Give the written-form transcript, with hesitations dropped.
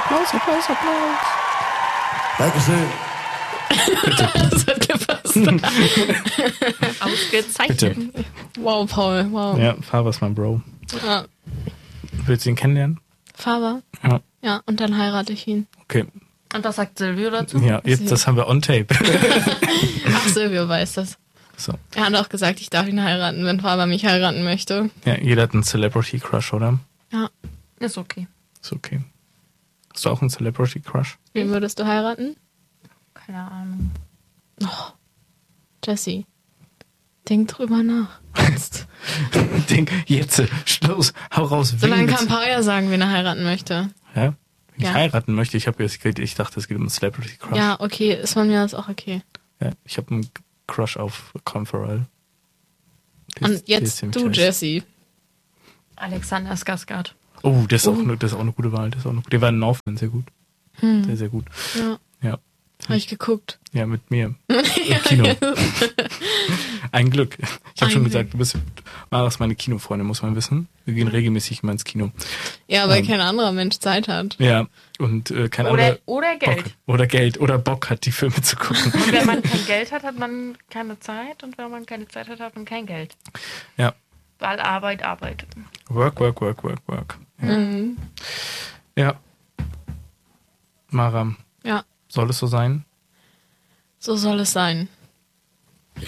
Applaus. Dankeschön. Das hat gepasst. Ausgezeichnet. Bitte. Wow, Paul, wow. Ja, Faber ist mein Bro. Ja. Willst du ihn kennenlernen? Faber? Ja. Ja, und dann heirate ich ihn. Okay. Und was sagt Silvio dazu? Ja, jetzt, das haben wir on tape. Ach, Silvio weiß das. So. Er hat auch gesagt, ich darf ihn heiraten, wenn Faber mich heiraten möchte. Ja, jeder hat einen Celebrity Crush, oder? Ja, ist okay. Ist okay. Hast du auch einen Celebrity Crush? Wen würdest du heiraten? Keine Ahnung. Oh, Jessie, denk drüber nach. Jetzt. Denk, jetzt, los, hau raus. Solange wen kann willst- Paul ja sagen, wen er heiraten möchte. Ja? Wenn ich Ja. heiraten möchte, ich dachte, es geht um einen Celebrity Crush. Ja, okay, ist von mir aus auch okay. Ja, ich habe einen Crush auf Colin Farrell. Und jetzt du, Jessie. Alexander Skarsgård. Oh, das ist auch eine gute Wahl. Der war in Northman sehr gut. Sehr, sehr gut. Ja, Ja. habe ich geguckt. Ja, mit mir. Im Kino. Ein Glück. Ich habe schon gesagt, Mara ist meine Kinofreundin, muss man wissen. Wir gehen regelmäßig immer ins Kino. Ja, weil kein anderer Mensch Zeit hat. Ja, und kein anderer Oder Geld. Bock, oder Geld oder Bock hat, die Filme zu gucken. Und wenn man kein Geld hat, hat man keine Zeit. Und wenn man keine Zeit hat, hat man kein Geld. Ja. Weil Arbeit. Work. Ja. Ja. Mara, Ja, soll es so sein? so soll es sein.